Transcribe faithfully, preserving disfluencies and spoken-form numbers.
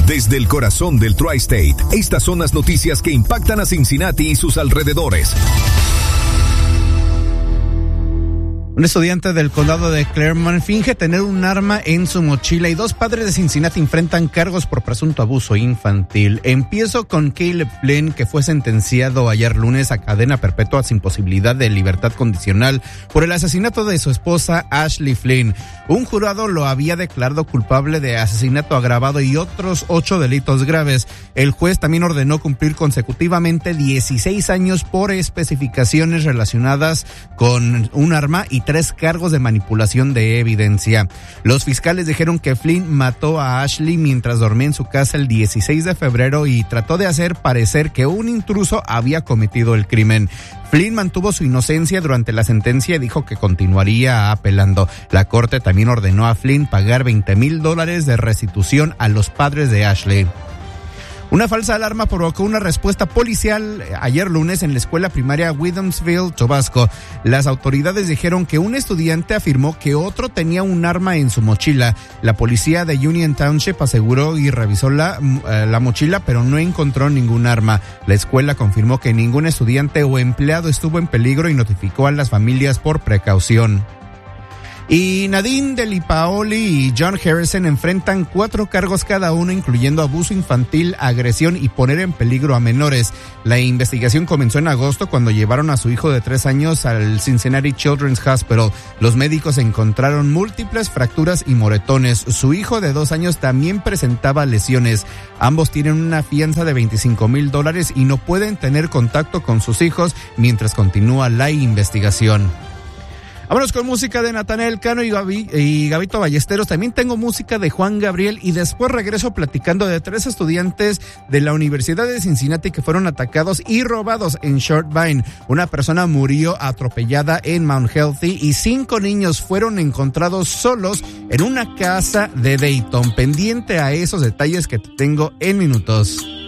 Desde el corazón del Tri-State, estas son las noticias que impactan a Cincinnati y sus alrededores. Un estudiante del condado de Claremont finge tener un arma en su mochila y dos padres de Cincinnati enfrentan cargos por presunto abuso infantil. Empiezo con Caleb Flynn, que fue sentenciado ayer lunes a cadena perpetua sin posibilidad de libertad condicional por el asesinato de su esposa Ashley Flynn. Un jurado lo había declarado culpable de asesinato agravado y otros ocho delitos graves. El juez también ordenó cumplir consecutivamente dieciséis años por especificaciones relacionadas con un arma y tres cargos de manipulación de evidencia. Los fiscales dijeron que Flynn mató a Ashley mientras dormía en su casa el dieciséis de febrero y trató de hacer parecer que un intruso había cometido el crimen. Flynn mantuvo su inocencia durante la sentencia y dijo que continuaría apelando. La corte también ordenó a Flynn pagar veinte mil dólares de restitución a los padres de Ashley. Una falsa alarma provocó una respuesta policial ayer lunes en la escuela primaria Williamsville, Tabasco. Las autoridades dijeron que un estudiante afirmó que otro tenía un arma en su mochila. La policía de Union Township aseguró y revisó la, la mochila, pero no encontró ningún arma. La escuela confirmó que ningún estudiante o empleado estuvo en peligro y notificó a las familias por precaución. Y Nadine Delipaoli y John Harrison enfrentan cuatro cargos cada uno, incluyendo abuso infantil, agresión y poner en peligro a menores. La investigación comenzó en agosto cuando llevaron a su hijo de tres años al Cincinnati Children's Hospital. Los médicos encontraron múltiples fracturas y moretones. Su hijo de dos años también presentaba lesiones. Ambos tienen una fianza de veinticinco mil dólares y no pueden tener contacto con sus hijos mientras continúa la investigación. Vámonos con música de Natanael Cano y, Gaby, y Gabito Ballesteros. También tengo música de Juan Gabriel y después regreso platicando de tres estudiantes de la Universidad de Cincinnati que fueron atacados y robados en Short Vine. Una persona murió atropellada en Mount Healthy y cinco niños fueron encontrados solos en una casa de Dayton. Pendiente a esos detalles que tengo en minutos.